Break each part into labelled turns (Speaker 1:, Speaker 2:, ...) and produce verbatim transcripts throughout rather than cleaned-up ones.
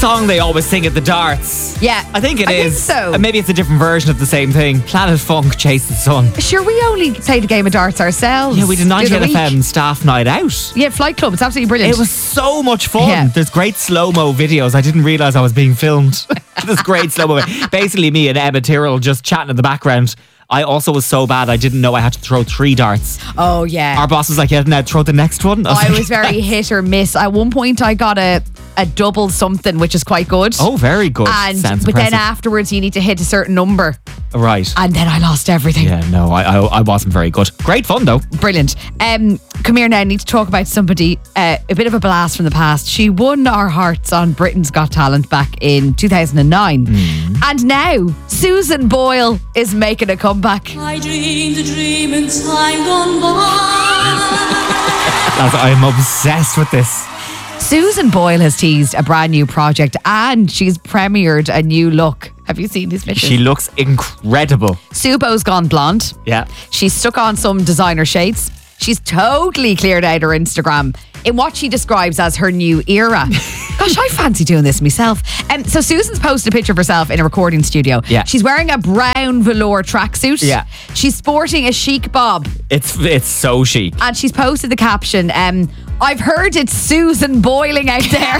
Speaker 1: song they always sing at the darts?
Speaker 2: Yeah.
Speaker 1: I think it
Speaker 2: I
Speaker 1: is.
Speaker 2: think so.
Speaker 1: And maybe it's a different version of the same thing. Planet Funk, Chase the Sun.
Speaker 2: Sure, we only played a game of darts ourselves.
Speaker 1: Yeah, we did
Speaker 2: the other
Speaker 1: ninety-eight F M
Speaker 2: week.
Speaker 1: staff night out.
Speaker 2: Yeah, Flight Club. It's absolutely brilliant.
Speaker 1: It was so much fun.
Speaker 2: Yeah.
Speaker 1: There's great slow-mo videos. I didn't realise I was being filmed. There's great slow-mo. Basically, me and Emma Tyrrell just chatting in the background. I also was so bad, I didn't know I had to throw three darts.
Speaker 2: Oh, yeah.
Speaker 1: Our boss was like, yeah, now throw the next one. I was,
Speaker 2: I
Speaker 1: like,
Speaker 2: was very hit or miss. At one point, I got a, a double something, which is quite good.
Speaker 1: Oh, very good.
Speaker 2: And
Speaker 1: Sounds
Speaker 2: but
Speaker 1: impressive.
Speaker 2: then afterwards, you need to hit a certain number,
Speaker 1: Right.
Speaker 2: and then I lost everything.
Speaker 1: Yeah, no, I, I I wasn't very good. Great fun, though.
Speaker 2: Brilliant. Um, come here now. I need to talk about somebody, uh, a bit of a blast from the past. She won our hearts on Britain's Got Talent back in two thousand nine.
Speaker 1: Mm.
Speaker 2: And now, Susan Boyle is making a comeback.
Speaker 3: I dreamed a dream in time gone by.
Speaker 1: Lads, I'm obsessed with this.
Speaker 2: Susan Boyle has teased a brand new project and she's premiered a new look. Have you seen these pictures?
Speaker 1: She looks incredible.
Speaker 2: Subo's gone blonde.
Speaker 1: Yeah.
Speaker 2: She's stuck on some designer shades. She's totally cleared out her Instagram in what she describes as her new era. Gosh, I fancy doing this myself. Um, so Susan's posted a picture of herself in a recording studio.
Speaker 1: Yeah.
Speaker 2: She's wearing a brown velour tracksuit.
Speaker 1: Yeah.
Speaker 2: She's sporting a chic bob.
Speaker 1: It's it's so chic.
Speaker 2: And she's posted the caption, um, I've heard it's Susan boiling out there.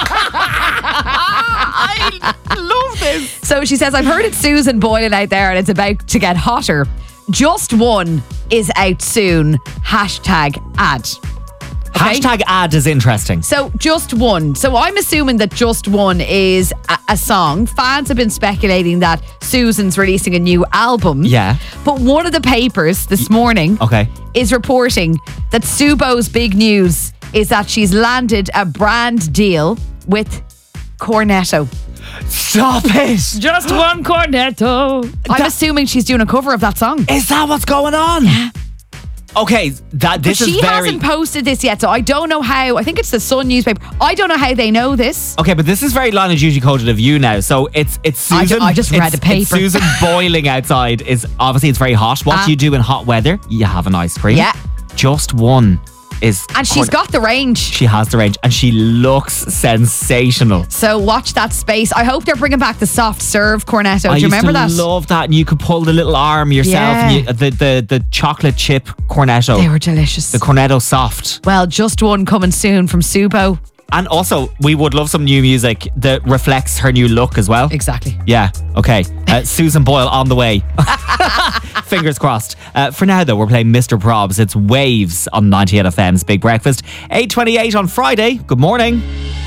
Speaker 1: I love this.
Speaker 2: So she says, I've heard it's Susan boiling out there and it's about to get hotter. Just One is out soon. Hashtag ad. Okay?
Speaker 1: Hashtag ad is interesting.
Speaker 2: So Just One. So I'm assuming that Just One is a, a song. Fans have been speculating that Susan's releasing a new album.
Speaker 1: Yeah.
Speaker 2: But one of the papers this morning
Speaker 1: Okay.
Speaker 2: is reporting that Subo's big news is that she's landed a brand deal with Cornetto.
Speaker 1: Stop it.
Speaker 2: Just One Cornetto. I'm
Speaker 1: That-
Speaker 2: assuming she's doing a cover of that song.
Speaker 1: Is that what's going on? Yeah. Okay, that this
Speaker 2: But she
Speaker 1: is very
Speaker 2: hasn't posted this yet, so I don't know how. I think it's the Sun newspaper. I don't know how they know this.
Speaker 1: Okay, but this is very line of duty coded of you now. So it's it's
Speaker 2: I ju-
Speaker 1: Susan.
Speaker 2: I just read
Speaker 1: it's,
Speaker 2: a paper.
Speaker 1: It's Susan boiling outside. Is obviously it's very hot. What
Speaker 2: Uh,
Speaker 1: do you do in hot weather? You have an ice cream.
Speaker 2: Yeah.
Speaker 1: Just One is.
Speaker 2: And she's got the range.
Speaker 1: She has the range, and she looks sensational.
Speaker 2: So watch that space. I hope they're bringing back the soft serve Cornetto.
Speaker 1: I
Speaker 2: Do you remember
Speaker 1: used
Speaker 2: that?
Speaker 1: to love that, and you could pull the little arm yourself.
Speaker 2: Yeah.
Speaker 1: And you, the the the chocolate chip Cornetto.
Speaker 2: They were delicious.
Speaker 1: The Cornetto soft.
Speaker 2: Well, Just One coming soon from Subo.
Speaker 1: And also, we would love some new music that reflects her new look as well.
Speaker 2: Exactly.
Speaker 1: Yeah, okay. Uh, Susan Boyle on the way. Fingers crossed. Uh, for now, though, we're playing Mister Probs. It's Waves on ninety-eight F M's Big Breakfast. eight twenty-eight on Friday. Good morning.